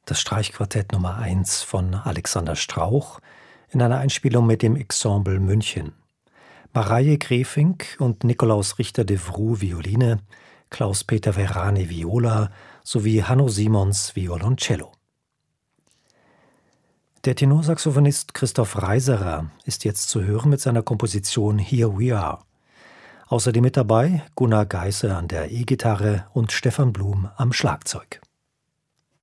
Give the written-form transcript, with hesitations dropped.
das Streichquartett Nummer 1 von Alexander Strauch in einer Einspielung mit dem Ensemble München. Mareie Grefink und Nikolaus Richter-de Vroux Violine, Klaus-Peter Verani Viola sowie Hanno Simons Violoncello. Der Tenorsaxophonist Christoph Reiserer ist jetzt zu hören mit seiner Komposition Here We Are. Außerdem mit dabei Gunnar Geisse an der E-Gitarre und Stefan Blum am Schlagzeug.